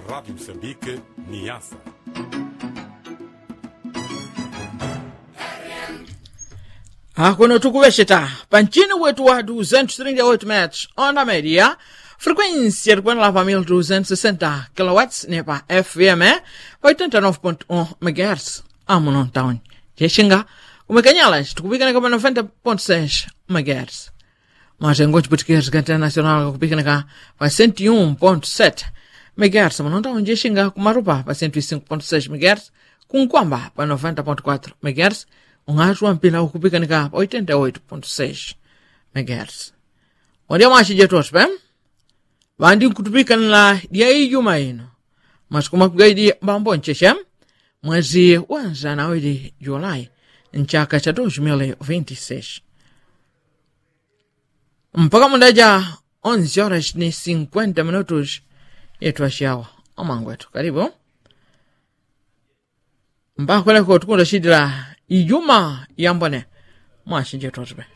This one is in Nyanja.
Rádio Moçambique, Niassa. Kuno tukuvexeta panchini wetu wa 238 metros onda média, frequência de Guanalava 1260 kW nepa FM 89.1 MHz amuno town Jexinga umekanyalas tukupikana kama 90.6 MHz mazengo chiputikezi kanta nacional kupikana ka pa 101.7 MHz amuno town Jexinga kumarupa pa 105.6 MHz kunkwamba pa 90.4 MHz ungatu mpila ukupikanika 88.6 MHz. Wadia mashi jetos pem? Bandi kutupikanila dia ijuma ino. Maskuma kugaidi bambo ncheshem. Mwezi wanza na widi Julai. Nchaka cha 2026. Mpaka mundaja 11 horas ni 50 minutos. Yetu washiawa. Omangu wetu. Karibu. Mpaka kwele kwa tukunda shidila Ijuma yambone mwashi jetos be.